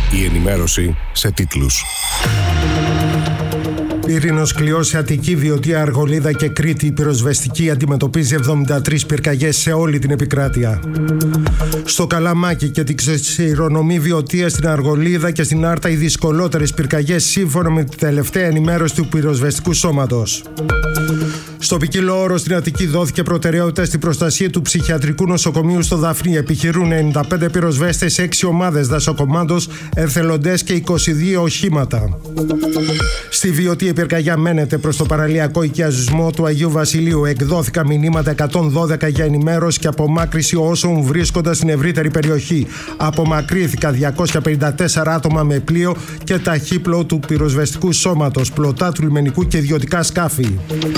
Η ενημέρωση σε τίτλους. Πύρινος κλειός σε Αττική, Βιωτία, Αργολίδα και Κρήτη. Η πυροσβεστική αντιμετωπίζει 73 πυρκαγιές σε όλη την επικράτεια. Στο Καλαμάκι και την ξηρονομη Βιωτία, στην Αργολίδα και στην Άρτα οι δυσκολότερες πυρκαγιές σύμφωνα με την τελευταία ενημέρωση του πυροσβεστικού σώματος. Στο Ποικίλο Όρο στην Αττική δόθηκε προτεραιότητα στην προστασία του ψυχιατρικού νοσοκομείου στο Δαφνί. Επιχειρούν 95 πυροσβέστες, 6 ομάδες δασοκομάντος, εθελοντές και 22 οχήματα. Στη Βιωτία η πυρκαγιά μένεται προς το παραλιακό οικιασμό του Αγίου Βασιλείου. Εκδόθηκαν μηνύματα 112 για ενημέρωση και απομάκρυση όσων βρίσκονταν στην ευρύτερη περιοχή. Απομακρύθηκαν 254 άτομα με πλοίο και ταχύπλο του πυροσβεστικού σώματος, πλωτά του λιμενικού και ιδιωτικά σκάφη.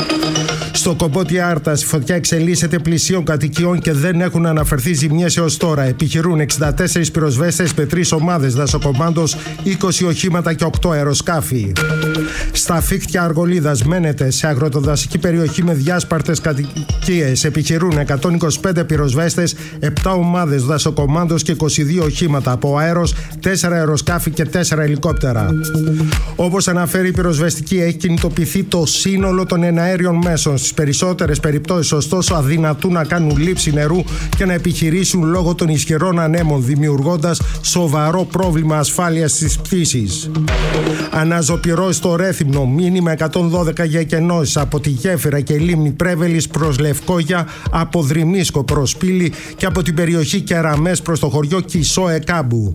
Στο Κομπότη Άρτας η φωτιά εξελίσσεται πλησίων κατοικιών και δεν έχουν αναφερθεί ζημιές έως τώρα. Επιχειρούν 64 πυροσβέστες με 3 ομάδες δασοκομάντος, 20 οχήματα και 8 αεροσκάφη. Στα Φίχτια Αργολίδας μένεται σε αγροτοδασική περιοχή με διάσπαρτες κατοικίες. Επιχειρούν 125 πυροσβέστες, 7 ομάδες δασοκομάντος και 22 οχήματα από αέρος, 4 αεροσκάφη και 4 ελικόπτερα. Όπως αναφέρει η πυροσβεστική, έχει κινητοποιηθεί το σύνολο των εναέριων μέσων. Στις περισσότερες περιπτώσεις, ωστόσο, αδυνατούν να κάνουν λήψη νερού και να επιχειρήσουν λόγω των ισχυρών ανέμων, δημιουργώντας σοβαρό πρόβλημα ασφάλειας στις πτήσεις. Αναζωπυρώσει στο Ρέθυμνο, μήνυμα 112 για εκενώσεις από τη Γέφυρα και λίμνη Πρέβελης προς Λευκόγια, από Δρυμίσκο προς Πύλη και από την περιοχή Κεραμές προς το χωριό Κισό Εκάμπου.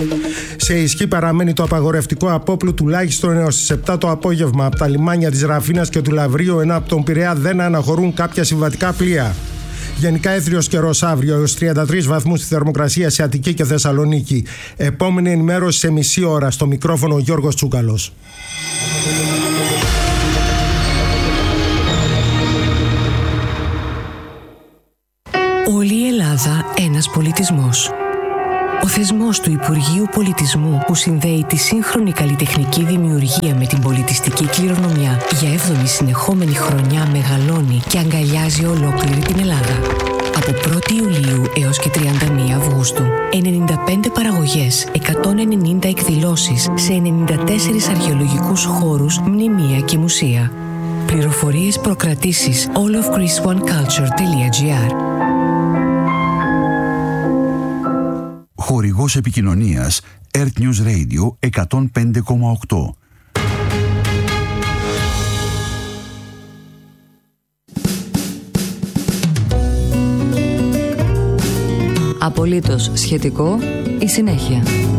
Σε ισχύ παραμένει το απαγορευτικό απόπλου τουλάχιστον έως τις 7 το απόγευμα από τα λιμάνια της Ραφίνας και του Λαβρίου, ενώ από τον Πειραιά δεν αναχωρούν κάποια συμβατικά πλοία. Γενικά έθριος καιρός αύριο έως 33 βαθμούς στη θερμοκρασία σε Αττική και Θεσσαλονίκη. Επόμενη ενημέρωση σε μισή ώρα. Στο μικρόφωνο Γιώργος Τσούκαλος. Όλη η Ελλάδα ένας πολιτισμός. Ο θεσμός του Υπουργείου Πολιτισμού που συνδέει τη σύγχρονη καλλιτεχνική δημιουργία με την πολιτιστική κληρονομιά για 7η συνεχόμενη χρονιά μεγαλώνει και αγκαλιάζει ολόκληρη την Ελλάδα. Από 1η Ιουλίου έως και 31 Αυγούστου, 95 παραγωγές, 190 εκδηλώσεις σε 94 αρχαιολογικούς χώρους, μνημεία και μουσεία. Πληροφορίες, προκρατήσεις allofgreeceoneculture.gr. Χορηγός επικοινωνίας Earth News Radio 105,8. Απολύτως σχετικό η συνέχεια.